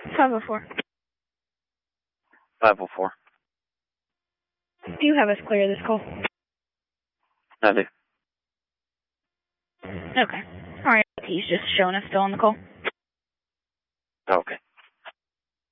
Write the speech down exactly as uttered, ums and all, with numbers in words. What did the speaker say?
five oh four. five oh four. Do you have us clear this call? I do. Okay. All right. He's just showing us still on the call. Okay.